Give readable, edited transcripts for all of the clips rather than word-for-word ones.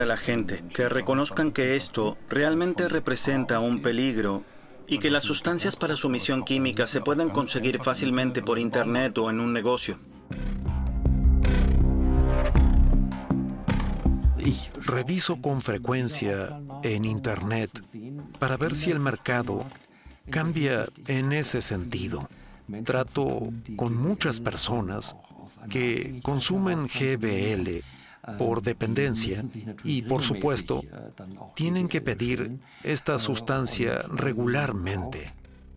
a la gente que reconozcan que esto realmente representa un peligro y que las sustancias para sumisión química se pueden conseguir fácilmente por internet o en un negocio. Reviso con frecuencia en internet para ver si el mercado cambia en ese sentido. Trato con muchas personas que consumen GBL por dependencia y, por supuesto, tienen que pedir esta sustancia regularmente.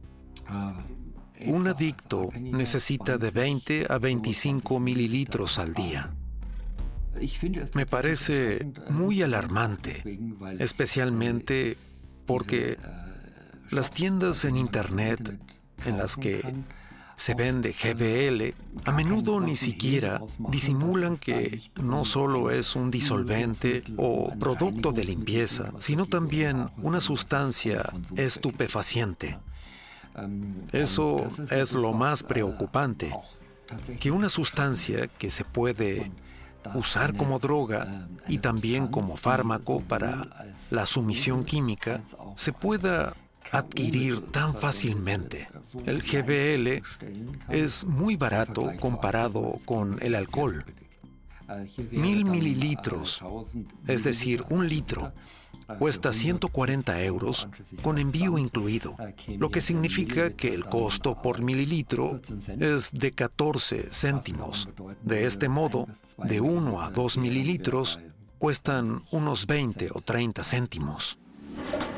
Un adicto necesita de 20 a 25 mililitros al día. Me parece muy alarmante, especialmente porque las tiendas en internet en las que se vende GBL a menudo ni siquiera disimulan que no solo es un disolvente o producto de limpieza, sino también una sustancia estupefaciente. Eso es lo más preocupante, que una sustancia que se puede usar como droga y también como fármaco para la sumisión química se pueda adquirir tan fácilmente. El GBL es muy barato comparado con el alcohol. 1000 mililitros, es decir, 1 litro, cuesta 140 euros con envío incluido, lo que significa que el costo por mililitro es de 14 céntimos. De este modo, de 1 a 2 mililitros cuestan unos 20 o 30 céntimos.